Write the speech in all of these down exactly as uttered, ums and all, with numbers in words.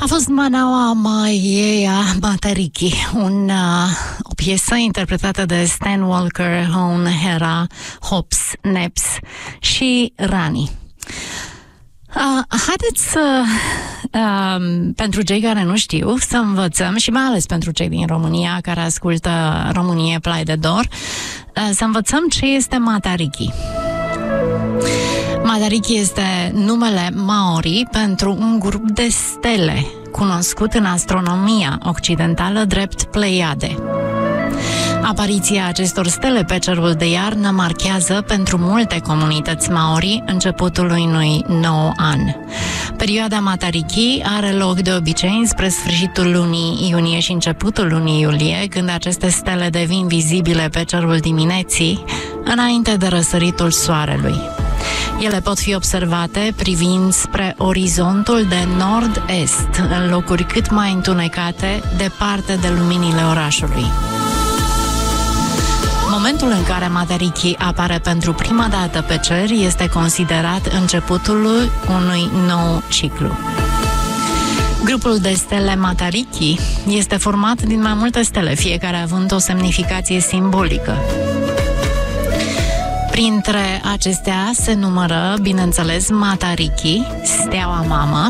A fost Manawa Maieia Matariki, un, uh, o piesă interpretată de Stan Walker, Hone, Hera, Hops, Neps și Rani. Uh, haideți să, uh, pentru cei care nu știu, să învățăm, și mai ales pentru cei din România care ascultă Românie Plai de Dor, uh, să învățăm ce este Matariki. Matariki este numele Maori pentru un grup de stele, cunoscut în astronomia occidentală drept Pleiade. Apariția acestor stele pe cerul de iarnă marchează pentru multe comunități Maori începutul unui nou an. Perioada Matariki are loc de obicei spre sfârșitul lunii iunie și începutul lunii iulie, când aceste stele devin vizibile pe cerul dimineții, înainte de răsăritul soarelui. Ele pot fi observate privind spre orizontul de nord-est, în locuri cât mai întunecate, departe de luminile orașului. Momentul în care Matariki apare pentru prima dată pe cer este considerat începutul unui nou ciclu. Grupul de stele Matariki este format din mai multe stele, fiecare având o semnificație simbolică. Printre acestea se numără, bineînțeles, Matariki, steaua mamă,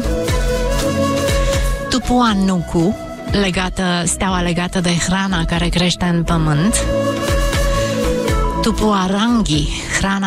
Tupuanuku, legată, steaua legată de hrana care crește în pământ, Tupuarangi, hrana